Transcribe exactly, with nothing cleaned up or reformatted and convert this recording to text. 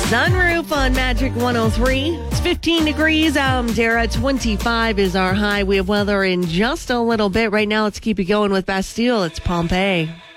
Sunroof on Magic one oh three. It's fifteen degrees. Um, Dara, twenty-five is our high. We have weather in just a little bit. Right now, let's keep it going with Bastille. It's Pompeii.